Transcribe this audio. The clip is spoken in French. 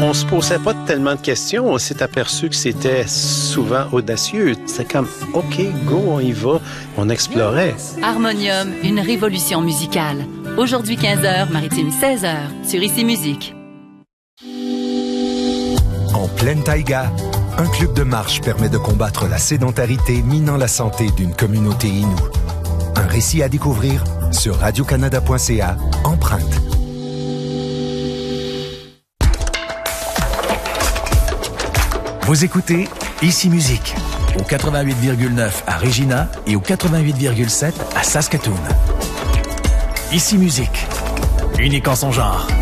on se posait pas tellement de questions. On s'est aperçu que c'était souvent audacieux. C'est comme, OK, go, on y va. On explorait. Harmonium, une révolution musicale. Aujourd'hui 15h, Maritime 16h, sur Ici Musique. En pleine taïga, un club de marche permet de combattre la sédentarité minant la santé d'une communauté inoue. Un récit à découvrir sur radiocanada.ca, Empreinte. Vous écoutez Ici Musique, au 88,9 à Regina et au 88,7 à Saskatoon. Ici Musique, unique en son genre.